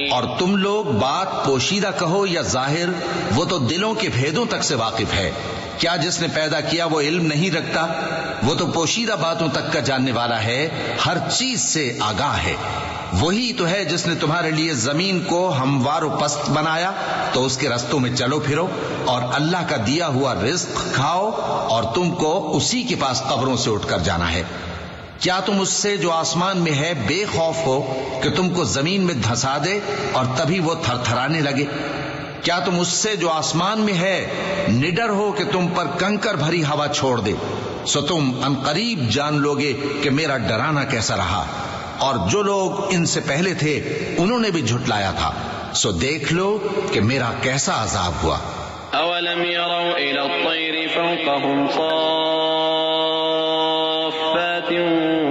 और तुम लोग बात पोशीदा कहो या जाहिर, वो तो दिलों के भेदों तक से वाकिफ है। क्या जिसने पैदा किया वो इल्म नहीं रखता? वो तो पोशीदा बातों तक का जानने वाला है, हर चीज से आगाह है। वही तो है जिसने तुम्हारे लिए जमीन को हमवार व पस्त बनाया, तो उसके रस्तों में चलो फिरो और अल्लाह का दिया हुआ रिज्क खाओ, और तुमको उसी के पास कब्रों से उठकर जाना है। क्या तुम उससे जो आसमान में है बेखौफ हो कि तुमको जमीन में धंसा दे और तभी वो थरथराने लगे? क्या तुम उससे जो आसमान में है निडर हो कि तुम पर कंकर भरी हवा छोड़ दे? सो तुम अनकरीब जान लोगे कि मेरा डराना कैसा रहा। और जो लोग इनसे पहले थे उन्होंने भी झुटलाया था, सो देख लो कि मेरा कैसा अजाब हुआ। अवलम यरौ इला त्तैरि फौक़हुम साफ़्फ़ातिन